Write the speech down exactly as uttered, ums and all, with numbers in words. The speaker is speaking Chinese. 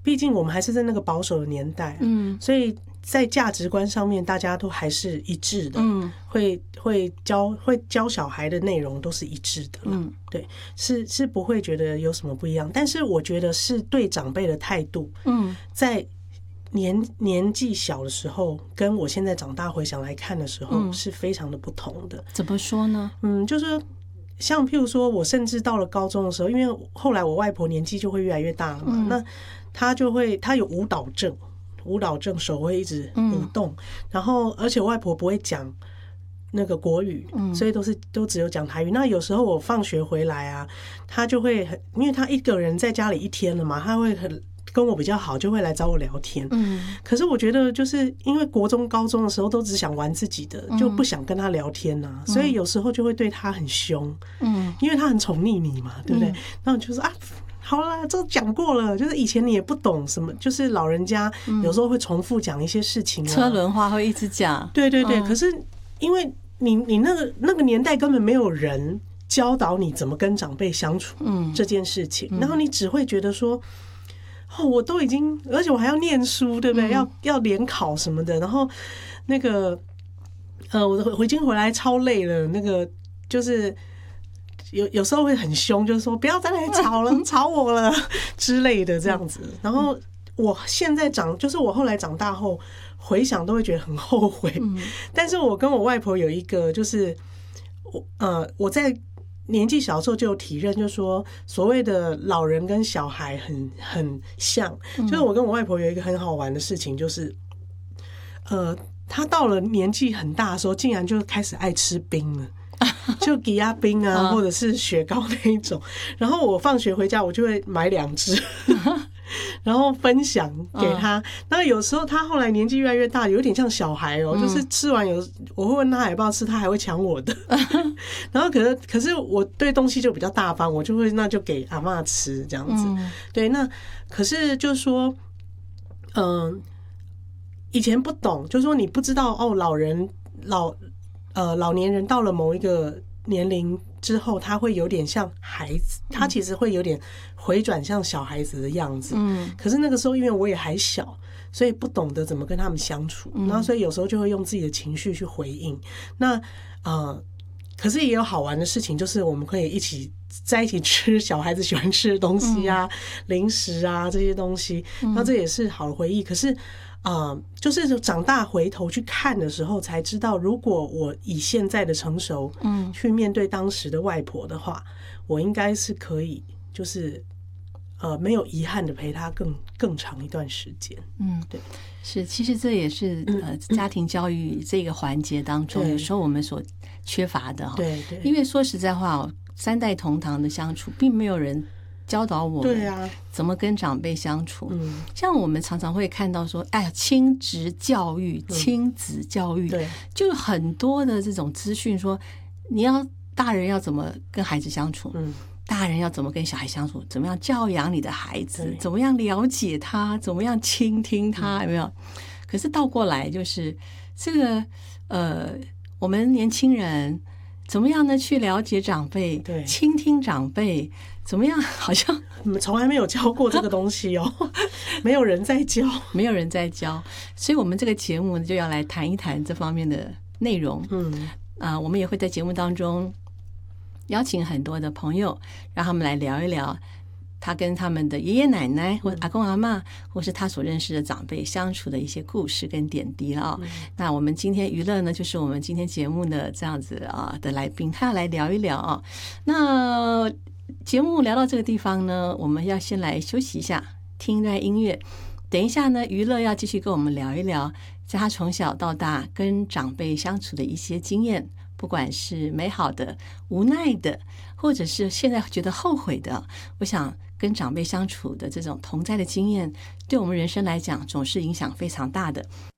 毕竟我们还是在那个保守的年代，嗯，所以在价值观上面大家都还是一致的，嗯，会会教会教小孩的内容都是一致的，嗯，对，是是不会觉得有什么不一样，但是我觉得是对长辈的态度，嗯，在年年纪小的时候，跟我现在长大回想来看的时候，是非常的不同的。 怎么说呢？ 嗯，就是像譬如说，我甚至到了高中的时候，因为后来我外婆年纪就会越来越大了嘛，嗯、那她就会她有舞蹈症，舞蹈症手会一直舞动，嗯、然后而且外婆不会讲那个国语，嗯、所以都是都只有讲台语。那有时候我放学回来啊，她就会很，因为她一个人在家里一天了嘛，她会很。跟我比较好，就会来找我聊天。嗯，可是我觉得就是因为国中、高中的时候都只想玩自己的，就不想跟他聊天呐、啊，所以有时候就会对他很凶。嗯，因为他很宠溺你嘛，对不对？然后就说啊，好啦，这讲过了，就是以前你也不懂什么，就是老人家有时候会重复讲一些事情、啊， 车轮话会一直讲。 对对对，可是因为你你那个那个年代根本没有人教导你怎么跟长辈相处，嗯，这件事情，然后你只会觉得说。哦，我都已经，而且我还要念书，对不对？嗯、要要联考什么的，然后那个，呃，我我已经回来超累了，那个就是有有时候会很凶，就是说不要再来吵了，吵我了之类的这样子。然后我现在长，就是我后来长大后回想都会觉得很后悔。嗯、但是我跟我外婆有一个，就是我呃我在。年纪小的时候就有体认，就是说所谓的老人跟小孩很很像，就是我跟我外婆有一个很好玩的事情，就是呃，她到了年纪很大的时候，竟然就开始爱吃冰了。就吉亚冰啊，或者是雪糕那一种，然后我放学回家，我就会买两只，然后分享给他。那有时候他后来年纪越来越大，有点像小孩哦，就是吃完有我会问他要不要吃，他还会抢我的。然后可是可是我对东西就比较大方，我就会那就给阿嬷吃这样子。对，那可是就是说，嗯，以前不懂，就是说你不知道哦，老人老。呃，老年人到了某一个年龄之后，他会有点像孩子，他其实会有点回转像小孩子的样子。嗯，可是那个时候因为我也还小，所以不懂得怎么跟他们相处，然后所以有时候就会用自己的情绪去回应。那呃，可是也有好玩的事情，就是我们可以一起在一起吃小孩子喜欢吃的东西啊，零食啊这些东西，那这也是好的回忆。可是。呃，就是长大回头去看的时候，才知道，如果我以现在的成熟，嗯，去面对当时的外婆的话，我应该是可以，就是呃，没有遗憾的陪她更更长一段时间。嗯，对， 是，其实这也是呃家庭教育这个环节当中，有时候我们所缺乏的哈。 对对， 因为说实在话哦，三代同堂的相处，并没有人。教导我们怎么跟长辈相处，嗯、像我们常常会看到说，哎呀，亲职教育、亲子教育，嗯、就很多的这种资讯说，你要大人要怎么跟孩子相处，嗯、大人要怎么跟小孩相处，怎么样教养你的孩子，怎么样了解他，怎么样倾听他，有没有？可是倒过来就是这个，呃，我们年轻人。怎么样呢？去了解长辈，倾听长辈，怎么样？好像我们从来没有教过这个东西哦，没有人在教， 没有人在教，所以我们这个节目就要来谈一谈这方面的内容。嗯，啊、呃，我们也会在节目当中邀请很多的朋友，让他们来聊一聊。他跟他们的爷爷奶奶或阿公阿嬷，或是他所认识的长辈相处的一些故事跟点滴了啊、哦。那我们今天娱乐呢，就是我们今天节目的这样子啊的来宾，他要来聊一聊啊。那节目聊到这个地方呢，我们要先来休息一下，听一段音乐。等一下呢，娱乐要继续跟我们聊一聊，在他从小到大跟长辈相处的一些经验。不管是美好的、无奈的，或者是现在觉得后悔的，我想跟长辈相处的这种同在的经验，对我们人生来讲总是影响非常大的。